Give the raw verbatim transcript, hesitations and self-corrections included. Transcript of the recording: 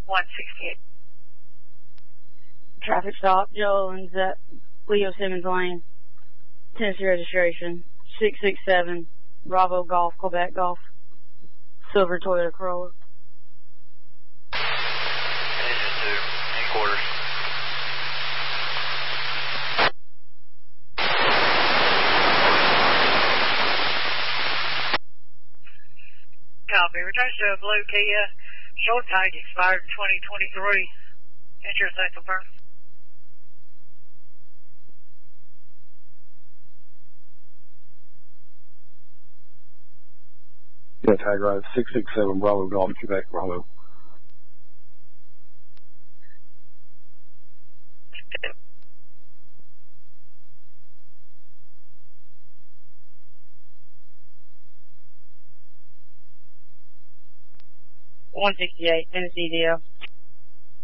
one sixty-eight. Traffic stop, Joe Owens at Leo Simmons Lane, Tennessee registration, six six seven, Bravo Golf, Quebec Golf, silver Toyota Corolla. Engine two, eight quarters. Copy. Returns to a blue Kia. Short tag expired in twenty twenty-three. Insurance and confirm. Yeah, tag right, six six seven Bravo Golf, Quebec, Bravo. one sixty-eight, Tennessee D L.